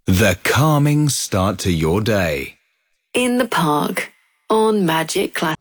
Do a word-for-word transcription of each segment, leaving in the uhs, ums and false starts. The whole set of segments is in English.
The calming start to your day. In the park on Magic Classic.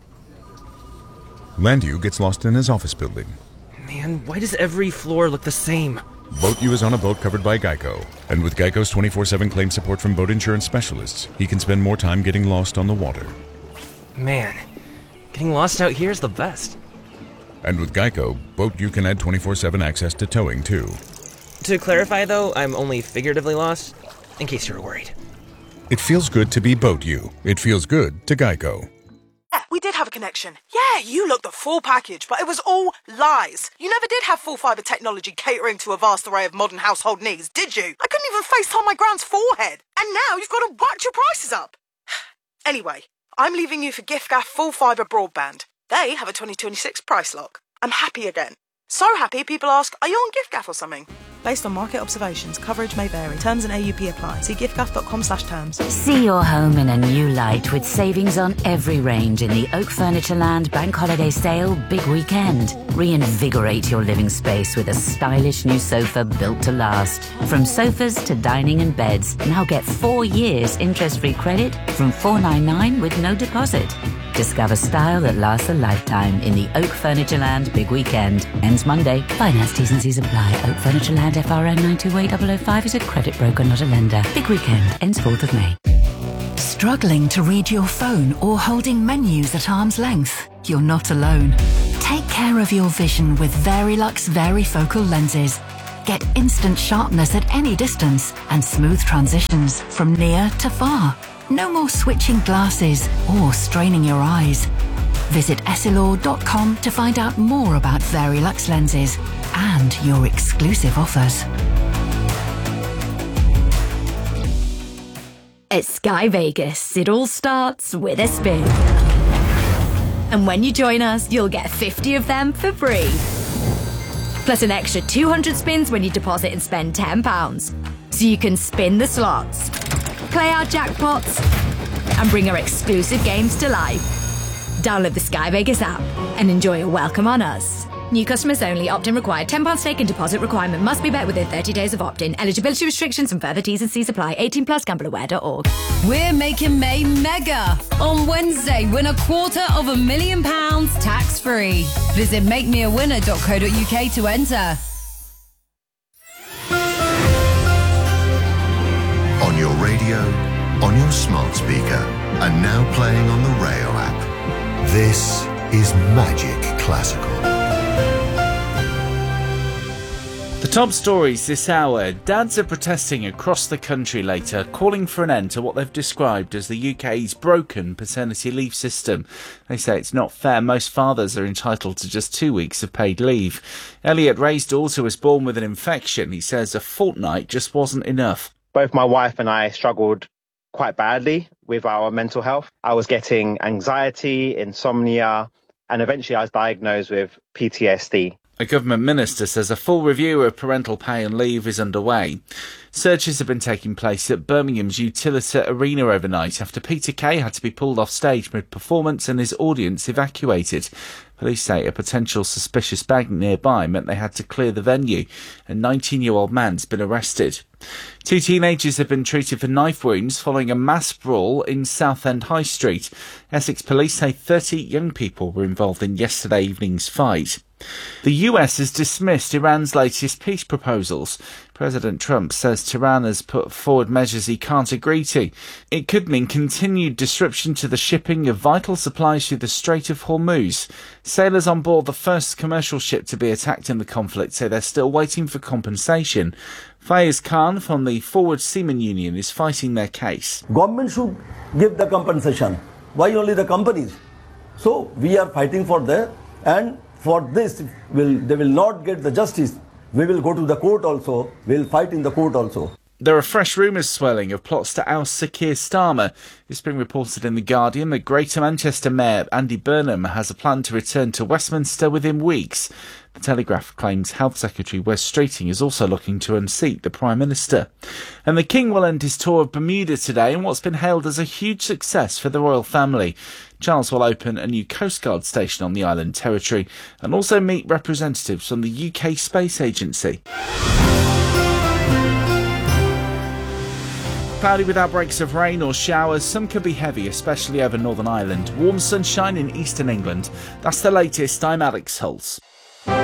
Landu gets lost in his office building. Man, why does every floor look the same? BoatU is on a boat covered by Geico. And with Geico's twenty-four seven claim support from boat insurance specialists, he can spend more time getting lost on the water. Man, getting lost out here is the best. And with Geico, BoatU can add twenty-four seven access to towing, too. To clarify, though, I'm only figuratively lost, in case you were worried. It feels good to be BoatU. It feels good to Geico. Yeah, we did have a connection. Yeah, you looked the full package, but it was all lies. You never did have full fibre technology catering to a vast array of modern household needs, did you? I couldn't even FaceTime my grand's forehead. And now you've got to whack your prices up. Anyway, I'm leaving you for giffgaff full fibre broadband. They have a twenty twenty-six price lock. I'm happy again. So happy people ask, are you on giffgaff or something? Based on market observations, coverage may vary. Terms and A U P apply. See giffgaff.com slash terms. See your home in a new light with savings on every range in the Oak Furnitureland Bank Holiday Sale Big Weekend. Reinvigorate your living space with a stylish new sofa built to last. From sofas to dining and beds, now get four years interest-free credit from four ninety-nine with no deposit. Discover style that lasts a lifetime in the Oak Furnitureland Big Weekend. Ends Monday. Finance T's and C's apply. Oak Furnitureland F R N nine two eight zero zero five is a credit broker, not a lender. Big Weekend. Ends fourth of May. Struggling to read your phone or holding menus at arm's length? You're not alone. Take care of your vision with Verilux Varifocal lenses. Get instant sharpness at any distance and smooth transitions from near to far. No more switching glasses or straining your eyes. Visit Essilor dot com to find out more about Verilux lenses and your exclusive offers. At Sky Vegas, it all starts with a spin. And when you join us, you'll get fifty of them for free. Plus an extra two hundred spins when you deposit and spend ten pounds. So you can spin the slots, play our jackpots, and bring our exclusive games to life. Download the Sky Vegas app and enjoy a welcome on us. New customers only. Opt-in required. ten pounds stake and deposit requirement must be met within thirty days of opt-in. Eligibility restrictions and further T's and C's apply. eighteen plus gamble aware dot org. We're making May mega. On Wednesday, win a quarter of a million pounds tax-free. Visit make me a winner dot co dot uk to enter. On your radio, on your smart speaker, and now playing on the Rayo app. This is Magic Classical. The top stories this hour. Dads are protesting across the country later, calling for an end to what they've described as the U K's broken paternity leave system. They say it's not fair. Most fathers are entitled to just two weeks of paid leave. Elliot Ray's daughter was born with an infection. He says a fortnight just wasn't enough. Both my wife and I struggled quite badly with our mental health. I was getting anxiety, insomnia, and eventually I was diagnosed with P T S D. A government minister says a full review of parental pay and leave is underway. Searches have been taking place at Birmingham's Utilita Arena overnight after Peter Kay had to be pulled off stage mid-performance and his audience evacuated. Police say a potential suspicious bag nearby meant they had to clear the venue. A nineteen-year-old man's been arrested. Two teenagers have been treated for knife wounds following a mass brawl in Southend High Street. Essex police say thirty young people were involved in yesterday evening's fight. The U S has dismissed Iran's latest peace proposals. President Trump says Tehran has put forward measures he can't agree to. It could mean continued disruption to the shipping of vital supplies through the Strait of Hormuz. Sailors on board the first commercial ship to be attacked in the conflict say they're still waiting for compensation. Faiz Khan from the Forward Seamen Union is fighting their case. Government should give the compensation. Why only the companies? So we are fighting for that, and for this, will they will not get the justice. We will go to the court also. We will fight in the court also. There are fresh rumours swelling of plots to oust Sir Keir Starmer. It's been reported in The Guardian that Greater Manchester Mayor Andy Burnham has a plan to return to Westminster within weeks. The Telegraph claims Health Secretary Wes Streeting is also looking to unseat the Prime Minister. And the King will end his tour of Bermuda today in what's been hailed as a huge success for the royal family. Charles will open a new Coast Guard station on the island territory and also meet representatives from the U K Space Agency. Cloudy with outbreaks of rain or showers. Some could be heavy, especially over Northern Ireland. Warm sunshine in eastern England. That's the latest. I'm Alex Hulse.